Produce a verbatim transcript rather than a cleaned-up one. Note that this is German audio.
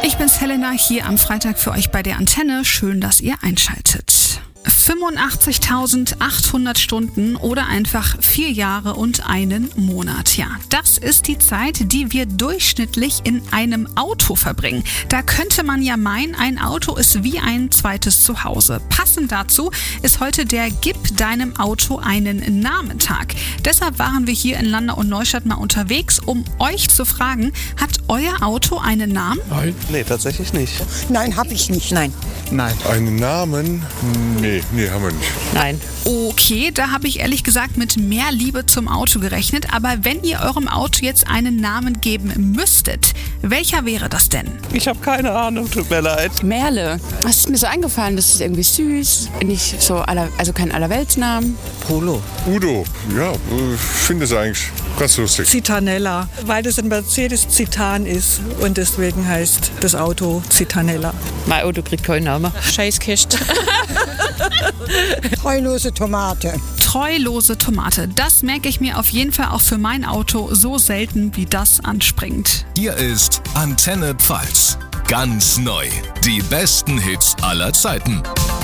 Ich bin's Helena, hier am Freitag für euch bei der Antenne. Schön, dass ihr einschaltet. fünfundachtzigtausendachthundert Stunden oder einfach vier Jahre und einen Monat. Ja, das ist die Zeit, die wir durchschnittlich in einem Auto verbringen. Da könnte man ja meinen, ein Auto ist wie ein zweites Zuhause. Passend dazu ist heute der Gib deinem Auto einen Namen-Tag. Deshalb waren wir hier in Landau und Neustadt mal unterwegs, um euch zu fragen, hat euer Auto einen Namen? Nein. Nee, tatsächlich nicht. Nein, habe ich nicht. Nein. Nein. Einen Namen? Nee, nee, haben wir nicht. Nein. Okay, da habe ich ehrlich gesagt mit mehr Liebe zum Auto gerechnet. Aber wenn ihr eurem Auto jetzt einen Namen geben müsstet, welcher wäre das denn? Ich habe keine Ahnung, tut mir leid. Merle. Das ist mir so eingefallen, das ist irgendwie süß. Nicht so aller, also kein Allerweltsnamen. Polo. Udo, ja, ich finde es eigentlich ganz lustig. Citanella, weil das ein Mercedes Citan ist und deswegen heißt das Auto Citanella. Mein Auto kriegt keinen Namen. Scheißkist. Treulose Tomate. Treulose Tomate. Das merke ich mir auf jeden Fall auch für mein Auto so selten wie das anspringt. Hier ist Antenne Pfalz. Ganz neu. Die besten Hits aller Zeiten.